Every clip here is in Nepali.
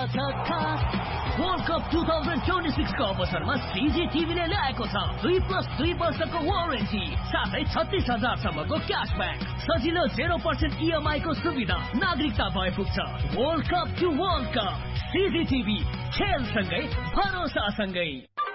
छ खास वर्ल्ड कप 2026 को अवसरमा CGTV ले ल्याएको छ 2+2 वर्षको वारेन्टी साथै 36,000 सम्मको क्याशब्याक सजिलो 0% EMI को सुविधा नागरिकता भए पुग्छ world cup to world cup CGTV खेलसँगै भरोसासँगै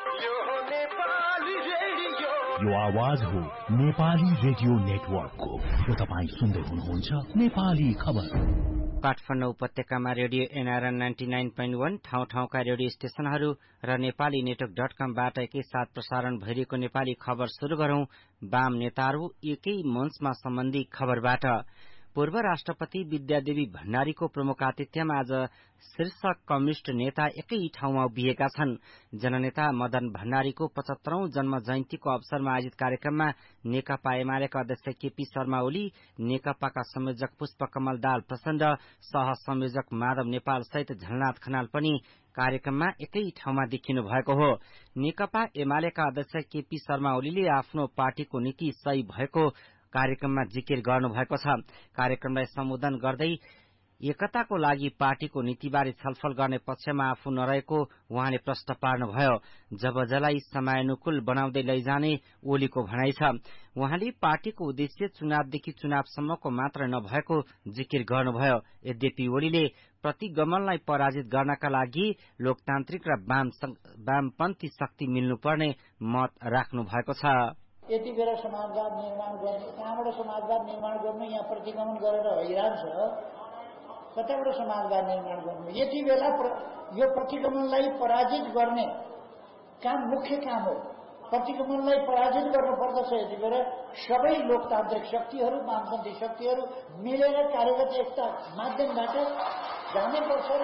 यो आवाज हो नेपाली रेडियो नेटवर्कको र तपाई सुन्दै हुनुहुन्छ नेपाली खबर। काठमाडौँ उपत्यकामा रेडियो NRN 99.1 ठाउँ-ठाउँका रेडियो स्टेशनहरू र नेपाली नेटवर्क .com बाट एकैसाथ प्रसारण भइरहेको नेपाली खबर सुरु गरौं। वाम नेताहरू एकै मञ्चमा सम्बन्धी खबरबाट पूर्व राष्ट्रपति विद्यादेवी भण्डारीको प्रमुख आतिथ्यमा आज शीर्ष कम्युनिष्ट नेता एकै ठाउँमा उभिएका छन्। जननेता मदन भण्डारीको 75औं जन्म जयन्तीको अवसरमा आयोजित कार्यक्रममा नेकपा एमालेका अध्यक्ष केपी शर्मा ओली, नेकपाका संयोजक पुष्पकमल दाहाल प्रचण्ड, सह संयोजक माधव नेपाल सहित झलनाथ खनाल पनि कार्यक्रममा एकै ठाउँमा देखिनु भएको हो। नेकपा एमालेका अध्यक्ष केपी शर्मा ओलीले आफ्नो पार्टीको नीति सही भएको कार्यक्रममा जिकिर गर्नुभएको छ। कार्यक्रमलाई सम्बोधन गर्दै एकताको लागि पार्टीको नीतिबारे छलफल गर्ने पक्षमा आफू नरहेको उहाँले प्रश्न पार्नुभयो। जब जलाई समयानुकूल बनाउँदै लैजाने ओलीको भनाइ छ। उहाँले पार्टीको उद्देश्य चुनावदेखि चुनावसम्मको मात्र नभएको जिकिर गर्नुभयो। यद्यपि ओलीले प्रतिगमनलाई पराजित गर्नका लागि लोकतान्त्रिक र वामपन्थी शक्ति मिल्नुपर्ने मत राख्नु भएको छ। यति बेला समाजवाद निर्माण गर्ने, कहाँबाट समाजवाद निर्माण गर्नु, यहाँ प्रतिगमन गरेर हैरान छ, कताबाट समाजवाद निर्माण गर्नु। यति बेला यो प्रतिगमनलाई पराजित गर्ने काम मुख्य काम हो। प्रतिगमनलाई पराजित गर्नुपर्दछ। यति बेला सबै लोकतान्त्रिक शक्तिहरू, वामपन्थी शक्तिहरू मिलेर कार्यगत एकता माध्यमबाट जानुपर्छ र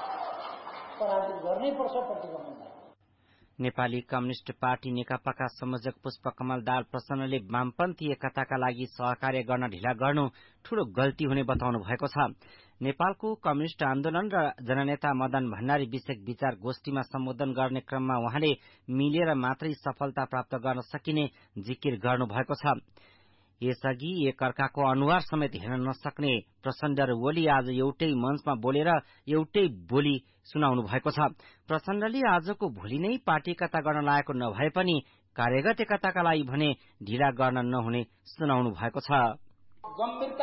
पराजित गर्नैपर्छ प्रतिगमनलाई। नेपाली कम्युनिष्ट पार्टी नेकपाका संयोजक पुष्पकमल दाहाल प्रचण्डले वामपन्थी एकताका लागि सहकार्य गर्न ढिला गर्नु ठूलो गल्ती हुने बताउनु भएको छ। नेपालको कम्युनिष्ट आन्दोलन र जननेता मदन भण्डारी विषयक विचार गोष्ठीमा सम्बोधन गर्ने क्रममा उहाँले मिलेर मात्रै सफलता प्राप्त गर्न सकिने जिकिर गर्नुभएको छ। यसअघि एकअर्काको अनुहार समेत हेर्न नसक्ने प्रचण्ड र ओली आज एउटै मञ्चमा बोलेर एउटै बोली सुनाउनु भएको छ। प्रचण्डले आजको भोलि नै पार्टी एकता गर्न लागेको नभए पनि कार्यगत एकताका लागि भने ढिला गर्न नहुने सुनाउनु भएको छ।